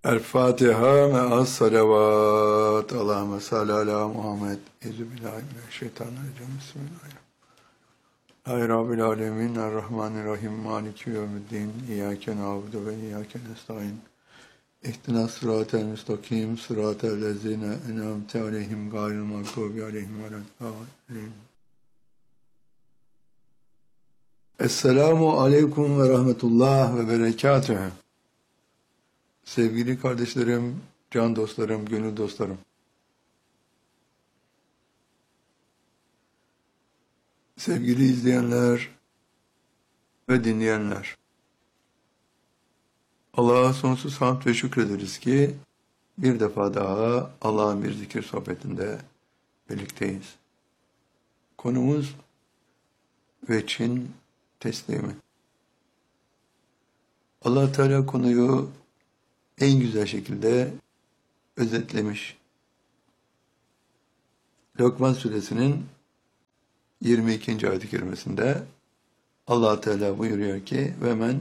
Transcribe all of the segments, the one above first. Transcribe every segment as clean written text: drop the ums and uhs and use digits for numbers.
El Fatiha me'as salavat. Allahümme salli ala Muhammed. Euzubillahimineşşeytanirracim. Bismillahirrahmanirrahim. Ey Rabbil alemin. Errahmanirrahim. Maliki yevmiddin. İyyâke na'budu ve iyyâke nestaîn. İhdinas sıratel müstakim. Sıratel lezîne en'amte aleyhim gayril mağdûbi aleyhim veleddâllîn. Esselamu aleyküm ve rahmetullah ve berekatühü. Sevgili kardeşlerim, can dostlarım, gönül dostlarım. Sevgili izleyenler ve dinleyenler. Allah'a sonsuz hamd ve şükrederiz ki bir defa daha Allah'ın bir zikir sohbetinde birlikteyiz. Konumuz veçhin teslimi. Allah Teala konuyu en güzel şekilde özetlemiş. Lokman suresinin 22. ayet-i kerimesinde Allah Teala buyuruyor ki ve men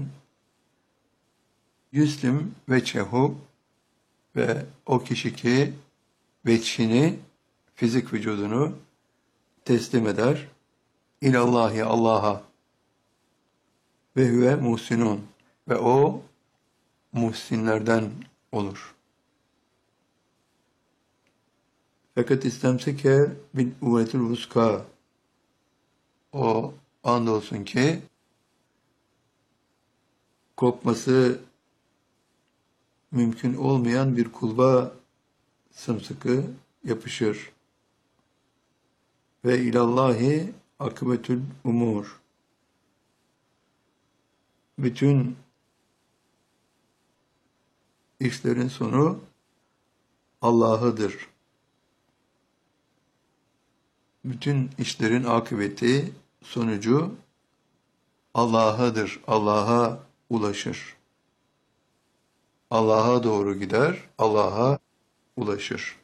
yüslim veçhehu ve o kişi ki veçhini, fizik vücudunu teslim eder ilallahi Allah'a ve huve muhsinun ve o muhsinlerden olur. Fakat istemseke bil uvvetil vuska, o andolsun ki kopması mümkün olmayan bir kulba sımsıkı yapışır. Ve ilallahi akıbetül umur. Bütün işlerin sonu Allah'ıdır. Bütün işlerin akıbeti, sonucu Allah'adır. Allah'a ulaşır. Allah'a doğru gider, Allah'a ulaşır.